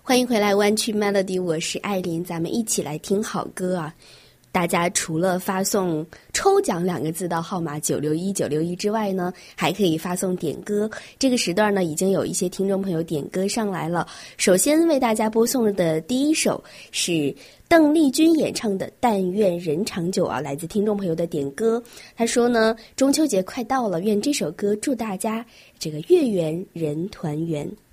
欢迎回来湾区 Melody， 我是艾琳，咱们一起来听好歌啊！大家除了发送抽奖2个字到号码961961之外呢，还可以发送点歌。这个时段呢，已经有一些听众朋友点歌上来了。首先为大家播送的第一首是邓丽君演唱的《但愿人长久》啊，来自听众朋友的点歌。他说呢，中秋节快到了，愿这首歌祝大家这个月圆人团圆。